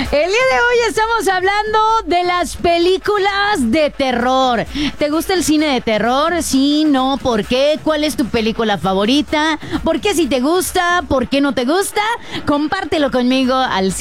El día de hoy estamos hablando de las películas de terror. ¿Te gusta el cine de terror? Sí, no, ¿por qué? ¿Cuál es tu película favorita? ¿Por qué si te gusta? ¿Por qué no te gusta? Compártelo conmigo al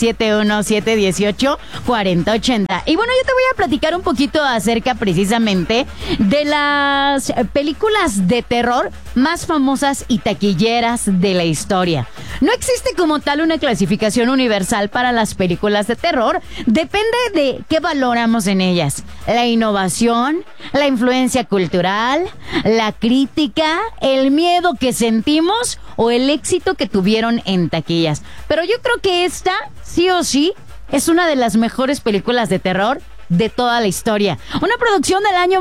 771-718-4080. Y bueno, yo te voy a platicar un poquito acerca precisamente de las películas de terror más famosas y taquilleras de la historia. No existe como tal una clasificación universal para las películas de terror. Depende de qué valoramos en ellas. La innovación, la influencia cultural, la crítica, el miedo que sentimos o el éxito que tuvieron en taquillas. Pero yo creo que esta, sí o sí, es una de las mejores películas de terror de toda la historia. Una producción del año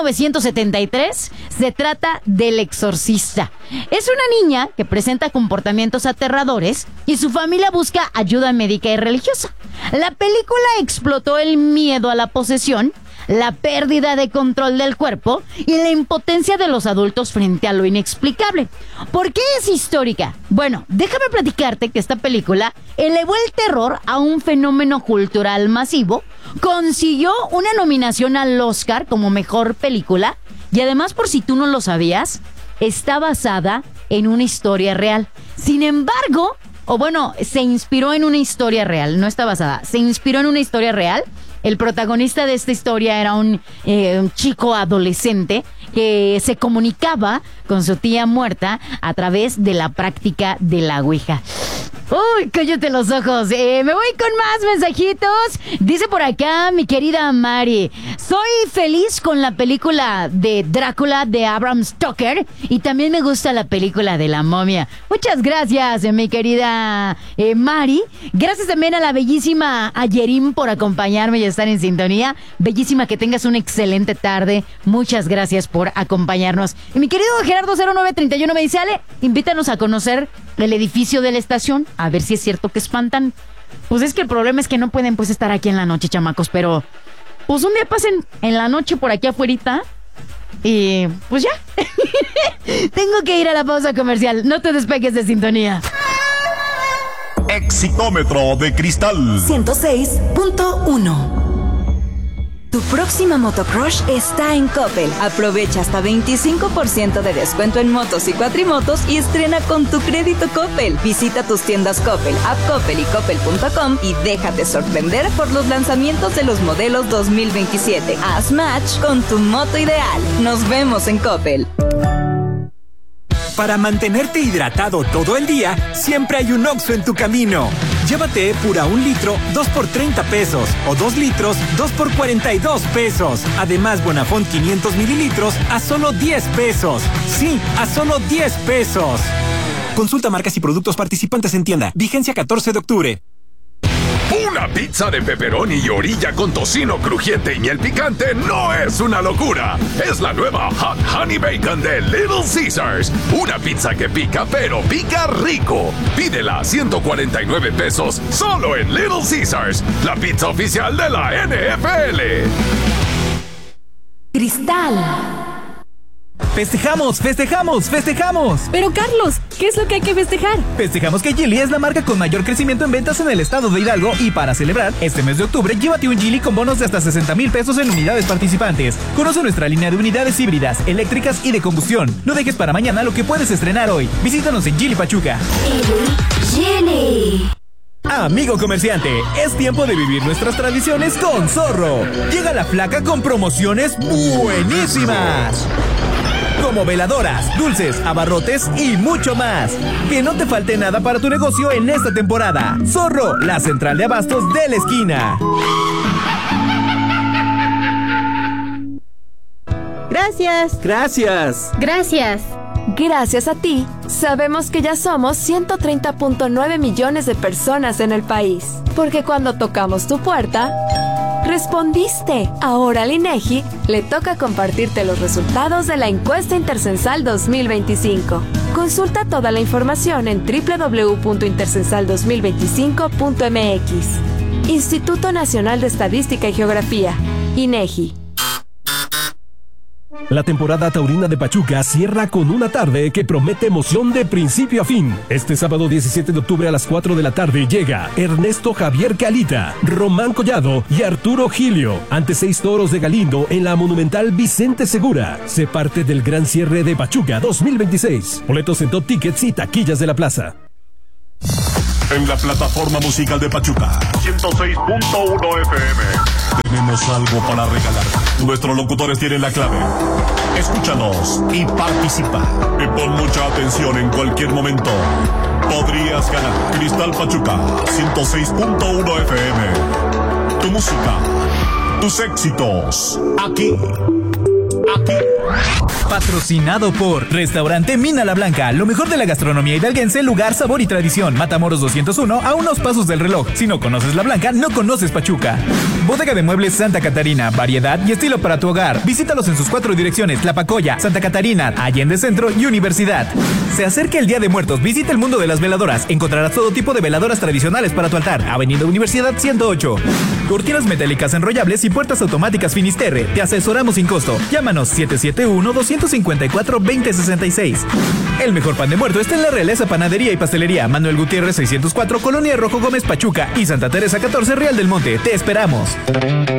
1973. Se trata del Exorcista. Es una niña que presenta comportamientos aterradores y su familia busca ayuda médica y religiosa. La película explotó el miedo a la posesión, la pérdida de control del cuerpo y la impotencia de los adultos frente a lo inexplicable. ¿Por qué es histórica? Bueno, déjame platicarte que esta película elevó el terror a un fenómeno cultural masivo, consiguió una nominación al Oscar como mejor película y además, por si tú no lo sabías, está basada en una historia real. Sin embargo, se inspiró en una historia real, no está basada, se inspiró en una historia real. El protagonista de esta historia era un chico adolescente que se comunicaba con su tía muerta a través de la práctica de la ouija. ¡Uy, cállate los ojos! Me voy con más mensajitos. Dice por acá mi querida Mari: soy feliz con la película de Drácula de Bram Stoker y también me gusta la película de la momia. Muchas gracias, mi querida Mari. Gracias también a la bellísima Ayerim por acompañarme y estar en sintonía. Bellísima, que tengas una excelente tarde. Muchas gracias por acompañarnos. Y mi querido Gerardo 0931 me dice: Ale, invítanos a conocer el edificio de la estación, a ver si es cierto que espantan. Pues es que el problema es que no pueden estar aquí en la noche, chamacos, pero pues un día pasen en la noche por aquí afuerita y pues ya. Tengo que ir a la pausa comercial. No te despegues de sintonía. Exitómetro de cristal 106.1. Tu próxima motocrush está en Coppel. Aprovecha hasta 25% de descuento en motos y cuatrimotos y estrena con tu crédito Coppel. Visita tus tiendas Coppel, App Coppel y Coppel.com y déjate sorprender por los lanzamientos de los modelos 2027. Haz match con tu moto ideal. Nos vemos en Coppel. Para mantenerte hidratado todo el día, siempre hay un Oxxo en tu camino. Llévate Epura 1 litro, 2 por 30 pesos. O 2 litros, 2 por 42 pesos. Además, Bonafont 500 mililitros a solo 10 pesos. Sí, a solo 10 pesos. Consulta marcas y productos participantes en tienda. Vigencia 14 de octubre. Una pizza de pepperoni y orilla con tocino crujiente y miel picante no es una locura. Es la nueva Hot Honey Bacon de Little Caesars. Una pizza que pica, pero pica rico. Pídela a 149 pesos solo en Little Caesars, la pizza oficial de la NFL. Cristal. ¡Festejamos, festejamos, festejamos! Pero Carlos, ¿qué es lo que hay que festejar? Festejamos que Geely es la marca con mayor crecimiento en ventas en el estado de Hidalgo y para celebrar, este mes de octubre, llévate un Geely con bonos de hasta 60,000 pesos en unidades participantes. Conoce nuestra línea de unidades híbridas, eléctricas y de combustión. No dejes para mañana lo que puedes estrenar hoy. Visítanos en Geely Pachuca. Geely. Amigo comerciante, es tiempo de vivir nuestras tradiciones con Zorro. Llega la flaca con promociones buenísimas, como veladoras, dulces, abarrotes y mucho más. Que no te falte nada para tu negocio en esta temporada. Zorro, la central de abastos de la esquina. Gracias. Gracias. Gracias. Gracias a ti, sabemos que ya somos 130.9 millones de personas en el país. Porque cuando tocamos tu puerta, respondiste. Ahora al INEGI le toca compartirte los resultados de la encuesta Intercensal 2025. Consulta toda la información en www.intercensal2025.mx. Instituto Nacional de Estadística y Geografía, INEGI. La temporada taurina de Pachuca cierra con una tarde que promete emoción de principio a fin. Este sábado 17 de octubre a las 4 de la tarde llega Ernesto Javier Calita, Román Collado y Arturo Gilio ante 6 toros de Galindo en la monumental Vicente Segura. Se parte del gran cierre de Pachuca 2026. Boletos en Top Tickets y taquillas de la plaza. En la plataforma musical de Pachuca 106.1 FM tenemos algo para regalar. Nuestros locutores tienen la clave. Escúchanos y participa. Y pon mucha atención, en cualquier momento podrías ganar Cristal Pachuca 106.1 FM. Tu música, tus éxitos, aquí. Patrocinado por Restaurante Mina La Blanca, lo mejor de la gastronomía hidalguense, lugar, sabor y tradición. Matamoros 201, a unos pasos del reloj. Si no conoces La Blanca, no conoces Pachuca. Bodega de Muebles Santa Catarina, variedad y estilo para tu hogar. Visítalos en sus 4 direcciones: Tlapacoya, Santa Catarina, Allende Centro y Universidad. Se acerca el Día de Muertos, visita el mundo de las veladoras. Encontrarás todo tipo de veladoras tradicionales para tu altar. Avenida Universidad 108. Cortinas metálicas enrollables y puertas automáticas Finisterre. Te asesoramos sin costo. Llámanos 771-254-2066. El mejor pan de muerto está en la Realeza Panadería y Pastelería. Manuel Gutiérrez 604, Colonia Rojo Gómez, Pachuca, y Santa Teresa 14, Real del Monte. Te esperamos.